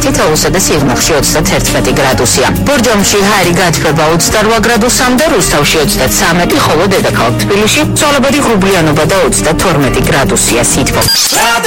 13, თეულსა და სიღნაღში 31 გრადუსია. ბორჯომში ჰაერი გაჩვება 28 გრადუსამდე, რუსთავში 33, ხოლო დედაქალაქ თბილისში ცვალებადი ღრუბლიანობა და 32 გრადუსია სითბო.